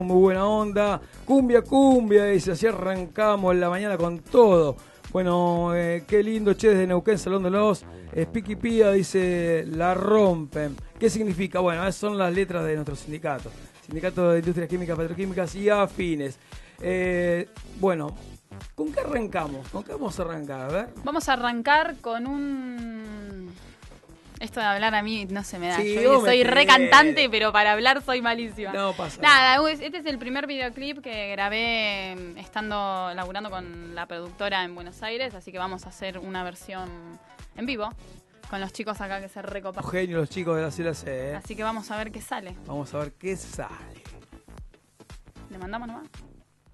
Muy buena onda, cumbia, cumbia, dice, así arrancamos la mañana con todo. Bueno, qué lindo, che, desde Neuquén, Salón de los Piqui Pía, dice, la rompen. ¿Qué significa? Bueno, esas son las letras de nuestro sindicato. Sindicato de Industrias Químicas, Petroquímicas y Afines. Bueno, ¿con qué arrancamos? ¿Con qué vamos a arrancar? A ver. Vamos a arrancar con un... Esto de hablar a mí no se me da. Sí, Yo soy re cantante, pero para hablar soy malísima. No pasa nada. Este es el primer videoclip que grabé estando laburando con la productora en Buenos Aires, así que vamos a hacer una versión en vivo con los chicos acá que se recopan. Genios los chicos de la CLC, Así que vamos a ver qué sale. Vamos a ver qué sale. ¿Le mandamos nomás?